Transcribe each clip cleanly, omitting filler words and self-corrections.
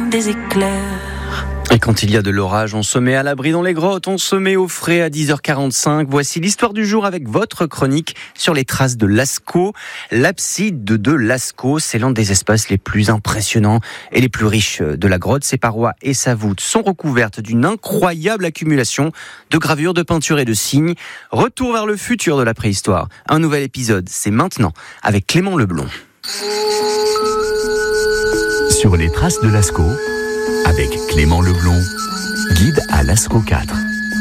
des éclairs. Et quand il y a de l'orage, on se met à l'abri dans les grottes, on se met au frais à 10h45. Voici l'histoire du jour avec votre chronique sur les traces de Lascaux. L'abside de Lascaux, c'est l'un des espaces les plus impressionnants et les plus riches de la grotte. Ses parois et sa voûte sont recouvertes d'une incroyable accumulation de gravures, de peintures et de signes. Retour vers le futur de la préhistoire. Un nouvel épisode, c'est maintenant, avec Clément Leblond. Sur les traces de Lascaux, avec Clément Leblond, guide à Lascaux 4.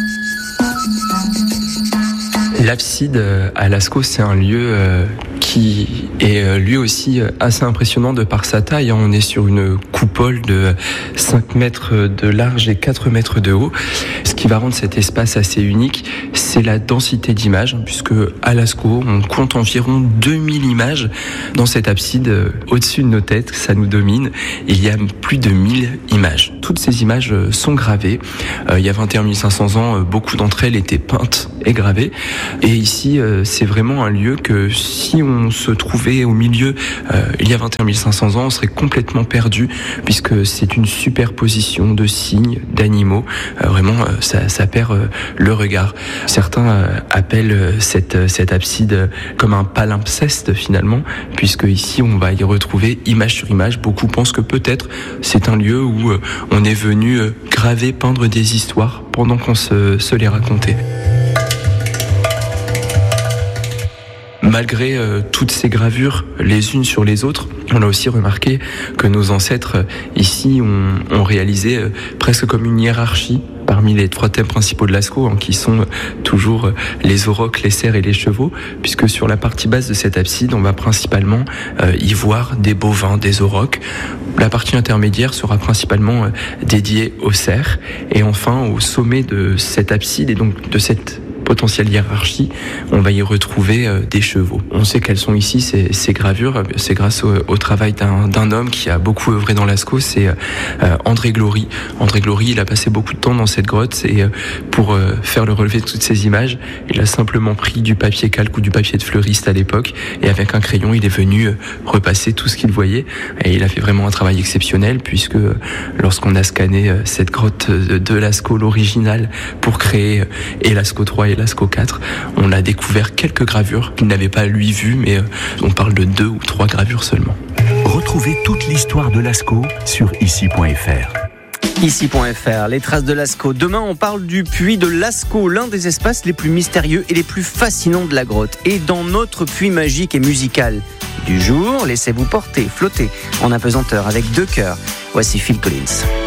L'abside à Lascaux, c'est un lieu qui est lui aussi assez impressionnant de par sa taille. On est sur une coupole de 5 mètres de large et 4 mètres de haut. Ce qui va rendre cet espace assez unique, c'est la densité d'images, puisque à Lascaux, on compte environ 2000 images dans cette abside au-dessus de nos têtes. Ça nous domine. Il y a plus de 1000 images. Toutes ces images sont gravées. Il y a 21 500 ans, beaucoup d'entre elles étaient peintes et gravées. Et ici, c'est vraiment un lieu que si on se trouvait au milieu il y a 21 500 ans, on serait complètement perdu, puisque c'est une superposition de signes, d'animaux. Vraiment, ça perd le regard. Certains appellent cette abside comme un palimpseste finalement, puisque ici on va y retrouver image sur image. Beaucoup pensent que peut-être c'est un lieu où on est venu graver, peindre des histoires pendant qu'on se les racontait. Malgré toutes ces gravures, les unes sur les autres, on a aussi remarqué que nos ancêtres ici ont réalisé presque comme une hiérarchie parmi les 3 thèmes principaux de Lascaux, qui sont toujours les aurochs, les cerfs et les chevaux, puisque sur la partie basse de cette abside, on va principalement y voir des bovins, des aurochs. La partie intermédiaire sera principalement dédiée aux cerfs, et enfin au sommet de cette abside et donc de cette potentielle hiérarchie, on va y retrouver des chevaux. On sait quelles sont ici ces gravures, c'est grâce au travail d'un homme qui a beaucoup œuvré dans Lascaux, c'est André Glory. André Glory, il a passé beaucoup de temps dans cette grotte et pour faire le relevé de toutes ces images, il a simplement pris du papier calque ou du papier de fleuriste à l'époque et avec un crayon, il est venu repasser tout ce qu'il voyait et il a fait vraiment un travail exceptionnel puisque lorsqu'on a scanné cette grotte de Lascaux, l'original, pour créer et Lascaux 3 et Lascaux 4, on a découvert quelques gravures qu'il n'avait pas lui vues, mais on parle de 2 ou 3 gravures seulement. Retrouvez toute l'histoire de Lascaux sur ici.fr. Ici.fr, les traces de Lascaux. Demain, on parle du puits de Lascaux, l'un des espaces les plus mystérieux et les plus fascinants de la grotte. Et dans notre puits magique et musical du jour, laissez-vous porter, flotter en apesanteur avec 2 chœurs. Voici Phil Collins.